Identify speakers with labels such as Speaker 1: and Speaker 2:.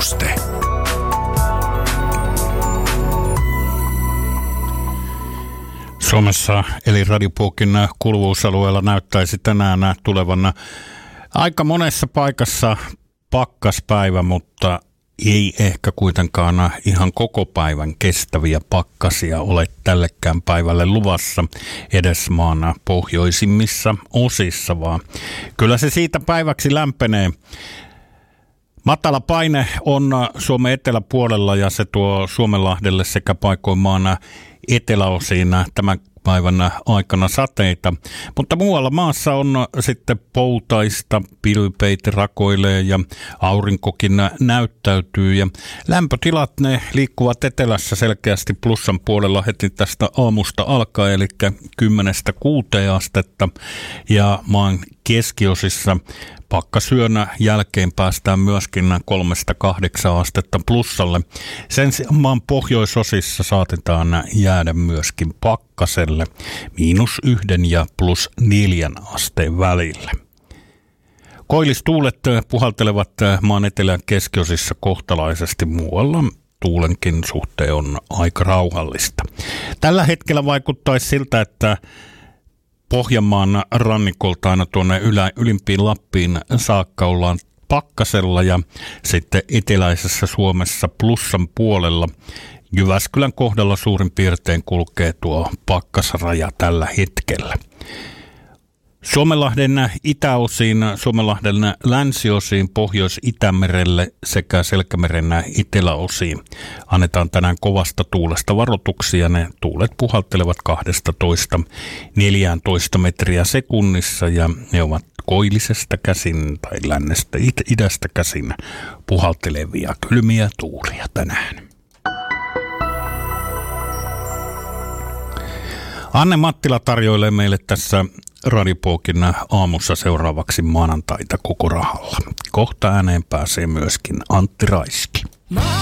Speaker 1: Ennuste.
Speaker 2: Suomessa eli Radiopuokin kuuluvuusalueella näyttäisi tänään tulevan aika monessa paikassa pakkaspäivä, mutta ei ehkä kuitenkaan ihan koko päivän kestäviä pakkasia ole tällekään päivälle luvassa edes maan pohjoisimmissa osissa, vaan kyllä se siitä päiväksi lämpenee. Matala paine on Suomen eteläpuolella ja se tuo Suomenlahdelle sekä paikoin maan eteläosiin tämän päivän aikana sateita, mutta muualla maassa on sitten poutaista, pilveitä rakoilee ja aurinkokin näyttäytyy ja lämpötilat ne liikkuvat etelässä selkeästi plussan puolella heti tästä aamusta alkaen, eli 10-6 astetta ja maan keskiosissa pakkasyön jälkeen päästään myöskin 3-8 astetta plussalle. Sen maan pohjoisosissa saatetaan jäädä myöskin pakkaselle -1 ja +4 asteen välillä. Koillistuulet puhaltelevat maan etelän keskiosissa kohtalaisesti, muualla tuulenkin suhteen on aika rauhallista. Tällä hetkellä vaikuttaisi siltä, että Pohjanmaan rannikolta aina tuonne ylimpiin Lappiin saakka ollaan pakkasella ja sitten eteläisessä Suomessa plussan puolella. Jyväskylän kohdalla suurin piirtein kulkee tuo pakkasraja tällä hetkellä. Suomenlahden itäosiin, Suomenlahden länsiosiin, Pohjois-Itämerelle sekä Selkämeren eteläosiin annetaan tänään kovasta tuulesta varoituksia. Ne tuulet puhaltelevat 12-14 metriä sekunnissa ja ne ovat koillisesta käsin tai lännestä idästä käsin puhaltelevia kylmiä tuulia tänään. Anne Mattila tarjoilee meille tässä Radiopuokin aamussa seuraavaksi maanantaita koko rahalla. Kohta ääneen pääsee myöskin Antti Raiski.